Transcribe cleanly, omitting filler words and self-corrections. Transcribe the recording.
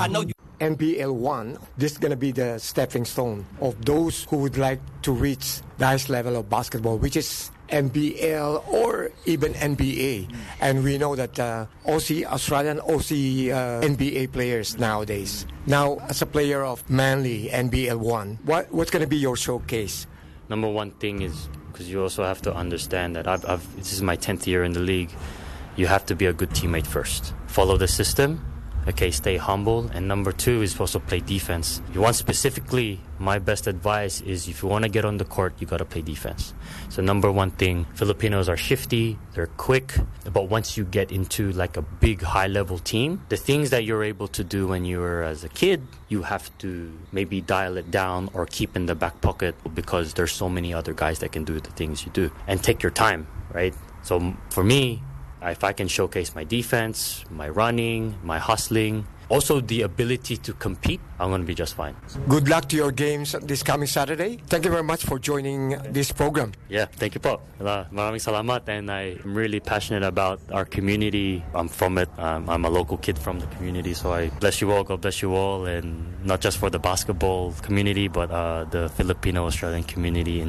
I know you. NBL 1, this is going to be the stepping stone of those who would like to reach the highest level of basketball, which is NBL or even NBA. And we know that Australian NBA players nowadays. Now, as a player of Manly NBL 1, what's going to be your showcase? Number one thing is, because you also have to understand that this is my 10th year in the league, you have to be a good teammate first. Follow the system. Okay, stay humble. And number two is also play defense. You want specifically, my best advice is if you want to get on the court, you got to play defense. So number one thing, Filipinos are shifty, they're quick, but once you get into like a big high-level team, the things that you're able to do when you were as a kid, you have to maybe dial it down or keep in the back pocket because there's so many other guys that can do the things you do. And take your time, right? So for me, if I can showcase my defense, my running, my hustling, also the ability to compete, I'm going to be just fine. Good luck to your games this coming Saturday. Thank you very much for joining this program. Yeah, thank you po. Maraming salamat, and I'm really passionate about our community. I'm from it. I'm a local kid from the community, so I bless you all, God bless you all, and not just for the basketball community, but the Filipino-Australian community in